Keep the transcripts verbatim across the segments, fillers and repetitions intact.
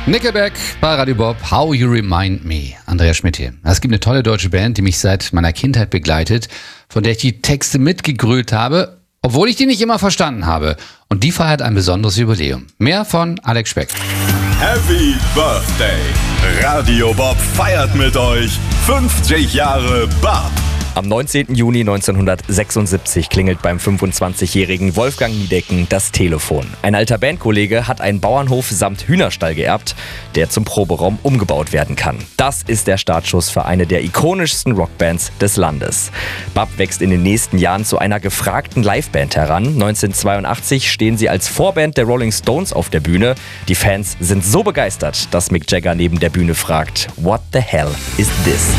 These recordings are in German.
Nickelback bei Radio Bob, How You Remind Me. Andreas Schmidt hier. Es gibt eine tolle deutsche Band, die mich seit meiner Kindheit begleitet, von der ich die Texte mitgegrölt habe, obwohl ich die nicht immer verstanden habe. Und die feiert ein besonderes Jubiläum. Mehr von Alex Speck. Happy Birthday! Radio Bob feiert mit euch fünfzig Jahre Bob. Am neunzehnten Juni neunzehnhundertsechsundsiebzig klingelt beim fünfundzwanzigjährigen Wolfgang Niedecken das Telefon. Ein alter Bandkollege hat einen Bauernhof samt Hühnerstall geerbt, der zum Proberaum umgebaut werden kann. Das ist der Startschuss für eine der ikonischsten Rockbands des Landes. Bob wächst in den nächsten Jahren zu einer gefragten Liveband heran. neunzehnhundertzweiundachtzig stehen sie als Vorband der Rolling Stones auf der Bühne. Die Fans sind so begeistert, dass Mick Jagger neben der Bühne fragt: What the hell is this?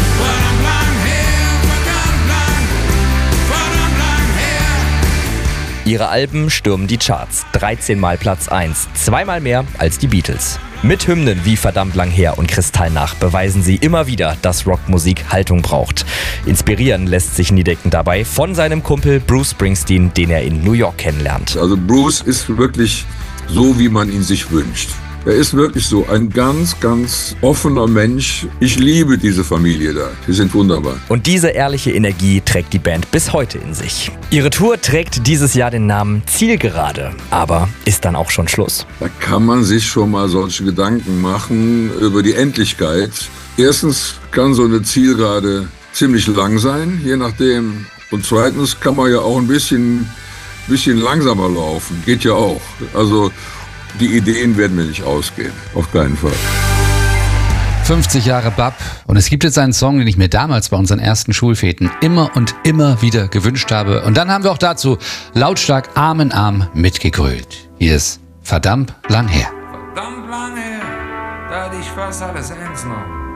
Ihre Alben stürmen die Charts. dreizehn Mal Platz eins, zweimal mehr als die Beatles. Mit Hymnen wie Verdammt lang her und Kristallnacht beweisen sie immer wieder, dass Rockmusik Haltung braucht. Inspirieren lässt sich Niedecken dabei von seinem Kumpel Bruce Springsteen, den er in New York kennenlernt. Also Bruce ist wirklich so, wie man ihn sich wünscht. Er ist wirklich so ein ganz, ganz offener Mensch. Ich liebe diese Familie da. Die sind wunderbar. Und diese ehrliche Energie trägt die Band bis heute in sich. Ihre Tour trägt dieses Jahr den Namen Zielgerade. Aber ist dann auch schon Schluss? Da kann man sich schon mal solche Gedanken machen über die Endlichkeit. Erstens kann so eine Zielgerade ziemlich lang sein, je nachdem. Und zweitens kann man ja auch ein bisschen, bisschen langsamer laufen. Geht ja auch. Also die Ideen werden mir nicht ausgehen. Auf keinen Fall. fünfzig Jahre Bob. Und es gibt jetzt einen Song, den ich mir damals bei unseren ersten Schulfeten immer und immer wieder gewünscht habe. Und dann haben wir auch dazu lautstark Arm in Arm mitgegrölt. Hier ist Verdammt lang her. Verdammt lang her, da hatte ich fast alles eins noch.